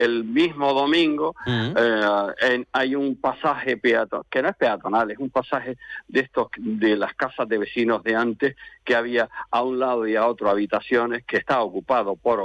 el mismo domingo hay un pasaje peatonal, que no es peatonal, es un pasaje de estos de las casas de vecinos de antes, que había a un lado y a otro habitaciones, que estaba ocupado por